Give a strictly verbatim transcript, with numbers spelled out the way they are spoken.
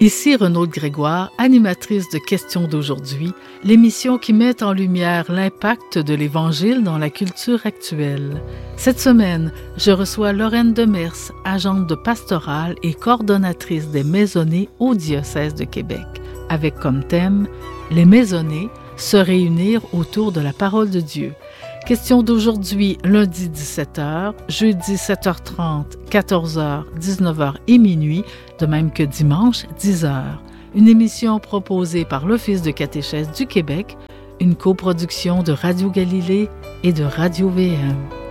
Ici Renaud Grégoire, animatrice de Questions d'aujourd'hui, l'émission qui met en lumière l'impact de l'Évangile dans la culture actuelle. Cette semaine, je reçois Lorraine Demers, agente de pastorale et coordonnatrice des maisonnées au diocèse de Québec, avec comme thème « Les maisonnées, se réunir autour de la parole de Dieu ». Question d'aujourd'hui, lundi dix-sept heures, jeudi sept heures trente, quatorze heures, dix-neuf heures et minuit, de même que dimanche dix heures. Une émission proposée par l'Office de catéchèse du Québec, une coproduction de Radio Galilée et de Radio V M.